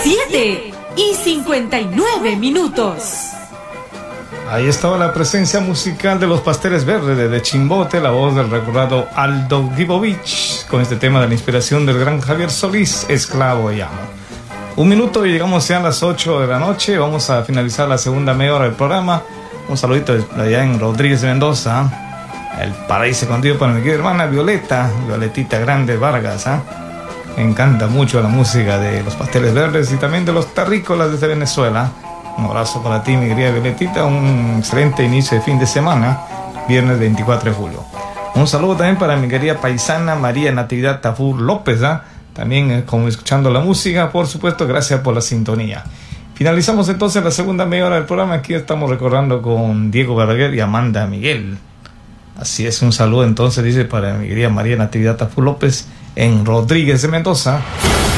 7:59. Ahí estaba la presencia musical de los Pasteles Verdes de Chimbote, la voz del recordado Aldo Gibovich, con este tema de la inspiración del gran Javier Solís, Esclavo y Amo. 1 minuto y llegamos ya a las 8 de la noche. Vamos a finalizar la segunda media hora del programa. Un saludito allá en Rodríguez de Mendoza, el paraíso escondido para mi querida hermana Violetita Grande Vargas. Me encanta mucho la música de los Pasteles Verdes y también de los terrícolas desde Venezuela. Un abrazo para ti, mi querida Violetita. Un excelente inicio de fin de semana, viernes 24 de julio. Un saludo también para mi querida paisana María Natividad Tafur López, también como escuchando la música, por supuesto. Gracias por la sintonía. Finalizamos entonces la segunda media hora del programa. Aquí estamos recordando con Diego Verdaguer y Amanda Miguel. Así es, un saludo entonces, dice, para mi querida María Natividad Tafur López en Rodríguez de Mendoza.